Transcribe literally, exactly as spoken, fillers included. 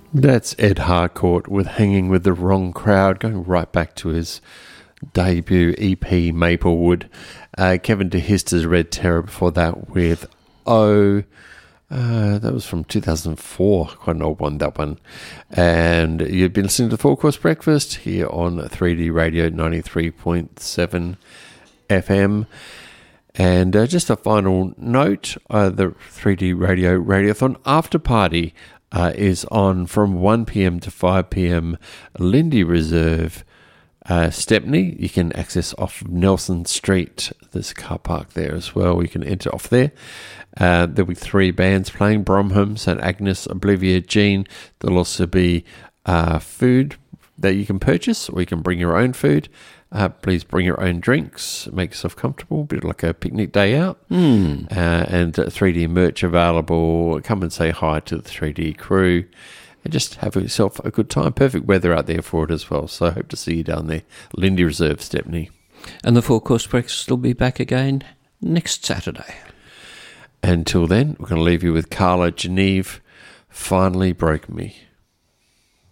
That's Ed Harcourt with Hanging with the Wrong Crowd, going right back to his debut E P Maplewood. Uh, Kevin DeHister's Red Terror before that with Oh, uh, that was from two thousand four, quite an old one, that one. And you've been listening to the Four Course Breakfast here on three D Radio ninety-three point seven F M. And uh, just a final note, uh, the three D Radio Radiothon After Party uh, is on from one p.m. to five p.m. Lindy Reserve, uh, Stepney. You can access off Nelson Street. There's a car park there as well. You can enter off there. Uh, there'll be three bands playing: Bromham, Saint Agnes, Oblivia, Jean. There'll also be uh, food that you can purchase, or you can bring your own food. Uh, please bring your own drinks, make yourself comfortable, a bit like a picnic day out. Mm. Uh, and uh, three D merch available. Come and say hi to the three D crew and just have yourself a good time. Perfect weather out there for it as well. So I hope to see you down there. Lindy Reserve, Stepney. And the Four Course Breakfast will be back again next Saturday. Until then, we're going to leave you with Carla Geneve, Finally Broke Me.